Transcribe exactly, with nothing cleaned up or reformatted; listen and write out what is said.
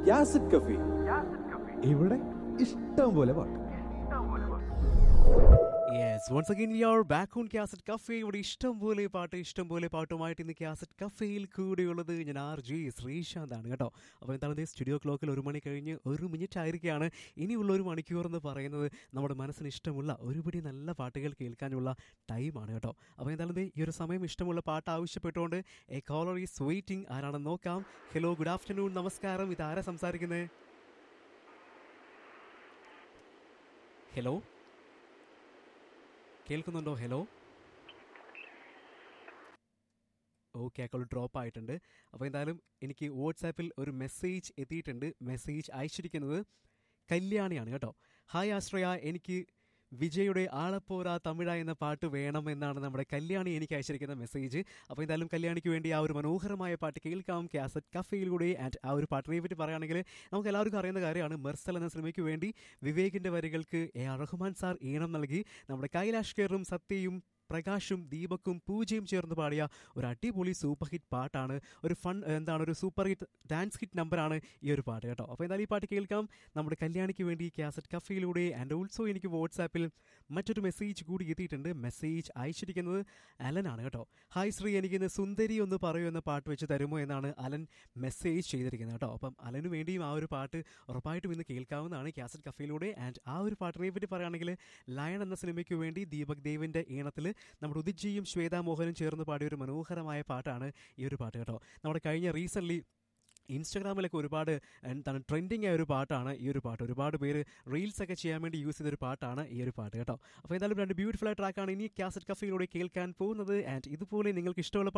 യാസിഡ് കഫി. ഇവിടെ ഇഷ്ടം പോലെ പാട്ട്. Yes, once again V are back on cassette cafe. ഇവിടെ ഇഷ്ടം പോലെ പാട്ട് ഇഷ്ടം പോലെ പാട്ടുമായിട്ട് ഇന്ന് കാസറ്റ് കഫേയിൽ കൂടെയുള്ളത് ഞാൻ ആർ ജി ശ്രീശാന്താണ് കേട്ടോ. അപ്പോൾ എന്താണ് സ്റ്റുഡിയോ ക്ലോക്കിൽ ഒരു മണി കഴിഞ്ഞ് ഒരു മിനിറ്റ് ആയിരിക്കുകയാണ്. ഇനിയുള്ള ഒരു മണിക്കൂർ എന്ന് പറയുന്നത് നമ്മുടെ മനസ്സിന് ഇഷ്ടമുള്ള ഒരുപടി നല്ല പാട്ടുകൾ കേൾക്കാനുള്ള ടൈമാണ് കേട്ടോ. അപ്പോൾ എന്താണ് ഈ ഒരു സമയം ഇഷ്ടമുള്ള പാട്ട് ആവശ്യപ്പെട്ടുകൊണ്ട് എ കോളർ ഈസ് വെയിറ്റിംഗ്. ആരാണെന്ന് നോക്കാം. ഹലോ, ഗുഡ് ആഫ്റ്റർനൂൺ, നമസ്കാരം. ഇത് ആരാ സംസാരിക്കുന്നത്? ഹലോ, കേൾക്കുന്നുണ്ടോ? ഹലോ. ഓക്കെ, അക്കോൾ ഡ്രോപ്പ് ആയിട്ടുണ്ട്. അപ്പോൾ എന്തായാലും എനിക്ക് വാട്സാപ്പിൽ ഒരു മെസ്സേജ് എത്തിയിട്ടുണ്ട്. മെസ്സേജ് അയച്ചിരിക്കുന്നത് കല്യാണിയാണ് കേട്ടോ. ഹായ് ആശ്രയ, എനിക്ക് വിജയുടെ ആളപ്പോര തമിഴ എന്ന പാട്ട് വേണം എന്നാണ് നമ്മുടെ കല്യാണി എനിക്ക് അയച്ചിരിക്കുന്ന മെസ്സേജ്. അപ്പോൾ എന്തായാലും കല്യാണിക്ക് വേണ്ടി ആ ഒരു മനോഹരമായ പാട്ട് കേൾക്കാം കാസറ്റ് കഫേയിലൂടെ. ആൻഡ് ആ ഒരു പാട്ടിനെ പറ്റി പറയുകയാണെങ്കിൽ നമുക്ക് എല്ലാവർക്കും അറിയുന്ന കാര്യമാണ്, മെർസൽ എന്ന സിനിമയ്ക്ക് വേണ്ടി വിവേകിൻ്റെ വരികൾക്ക് എ ആർ റഹ്മാൻ സാർ ഈണം നൽകി നമ്മുടെ കൈലാഷ് ഖേറും സത്യയും പ്രകാശും ദീപക്കും പൂജയും ചേർന്ന് പാടിയ ഒരു അടിപൊളി സൂപ്പർ ഹിറ്റ് പാട്ടാണ്. ഒരു ഫൺ എന്താണ് ഒരു സൂപ്പർ ഹിറ്റ് ഡാൻസ് ഹിറ്റ് നമ്പറാണ് ഈ ഒരു പാട്ട് കേട്ടോ. അപ്പോൾ എന്തായാലും ഈ പാട്ട് കേൾക്കാം നമ്മുടെ കല്യാണിക്ക് വേണ്ടി കാസറ്റ് കഫേയിലൂടെ. ആൻഡ് ഓൾസോ എനിക്ക് വാട്സാപ്പിൽ മറ്റൊരു മെസ്സേജ് കൂടി എത്തിയിട്ടുണ്ട്. മെസ്സേജ് അയച്ചിരിക്കുന്നത് അലനാണ് കേട്ടോ. ഹായ് ശ്രീ, എനിക്കിന്ന് സുന്ദരി ഒന്ന് പറയൂ എന്ന പാട്ട് വെച്ച് തരുമോ എന്നാണ് അലൻ മെസ്സേജ് ചെയ്തിരിക്കുന്നത് കേട്ടോ. അപ്പം അലന് വേണ്ടിയും ആ ഒരു പാട്ട് ഉറപ്പായിട്ടും ഇന്ന് കേൾക്കാവുന്നതാണ് കാസറ്റ് കഫേയിലൂടെ. ആൻഡ് ആ ഒരു പാട്ടിനെ പറ്റി പറയുകയാണെങ്കിൽ ലയൺ എന്ന സിനിമയ്ക്ക് വേണ്ടി ദീപക് ദേവിൻ്റെ ഈണത്തിൽ നമ്മുടെ ഉദിജിയും ശ്വേതാ മോഹനും ചേർന്ന് പാടിയ ഒരു മനോഹരമായ പാട്ടാണ് ഈ ഒരു പാട്ട് കേട്ടോ. നമ്മുടെ കഴിഞ്ഞ റീസെൻ്റ്ലി ഇൻസ്റ്റാഗ്രാമിലൊക്കെ ഒരുപാട് എന്താണ് ട്രെൻഡിങ് ആയ ഒരു പാട്ടാണ് ഈ ഒരു പാട്ട്. ഒരുപാട് പേര് റീൽസൊക്കെ ചെയ്യാൻ വേണ്ടി യൂസ് ചെയ്തൊരു പാട്ടാണ് ഈ ഒരു പാട്ട് കേട്ടോ. അപ്പോൾ എന്തായാലും രണ്ട് ബ്യൂട്ടിഫുൾ ആയ ട്രാക്കാണ് ഇനി കാസറ്റ് കഫേയിലൂടെ കേൾക്കാൻ പോകുന്നത്. ആൻഡ് ഇതുപോലെ നിങ്ങൾക്ക് ഇഷ്ടമുള്ള